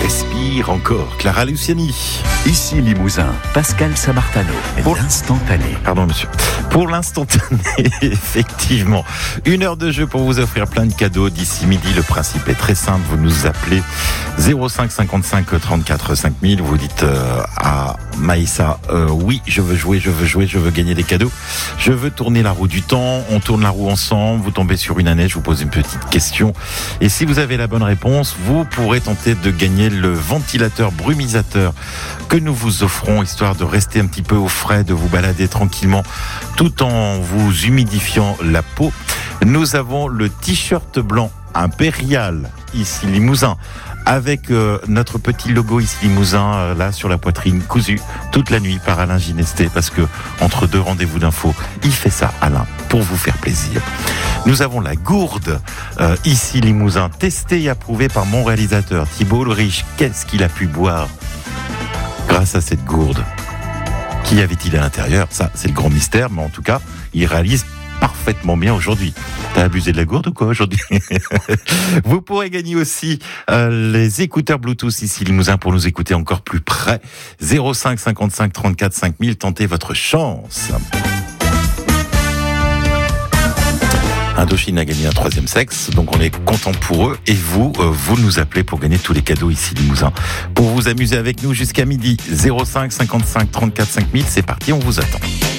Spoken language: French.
Respire encore. Clara Luciani. Ici Limousin, Pascal Samartano, l'instantané. Pardon monsieur. Pour l'instantané, effectivement. 1 heure de jeu pour vous offrir plein de cadeaux d'ici midi. Le principe est très simple. Vous nous appelez 05 55 34 5000. Vous dites à Maïssa, oui, je veux jouer, je veux gagner des cadeaux. Je veux tourner la roue du temps. On tourne la roue ensemble. Vous tombez sur une année, je vous pose une petite question. Et si vous avez la bonne réponse, vous pourrez tenter de gagner le ventilateur brumisateur que nous vous offrons, histoire de rester un petit peu au frais, de vous balader tranquillement tout en vous humidifiant la peau. Nous avons le t-shirt blanc impérial ici Limousin, avec notre petit logo ici Limousin, là sur la poitrine, cousu toute la nuit par Alain Ginesté, parce que entre deux rendez-vous d'infos, il fait ça Alain, pour vous faire plaisir. Nous avons la gourde ici Limousin, testée et approuvée par mon réalisateur Thibault Ulrich. Qu'est-ce qu'il a pu boire grâce à cette gourde? Qui avait-il à l'intérieur? Ça, c'est le grand mystère, mais en tout cas, il réalise parfaitement bien aujourd'hui. T'as abusé de la gourde ou quoi aujourd'hui? Vous pourrez gagner aussi les écouteurs Bluetooth ici Limousin pour nous écouter encore plus près. 05 55 34 5000, tentez votre chance. Indochine a gagné un 3e sexe, donc on est content pour eux. Et vous, vous nous appelez pour gagner tous les cadeaux ici Limousin. Pour vous amuser avec nous jusqu'à midi, 05 55 34 5000, c'est parti, on vous attend.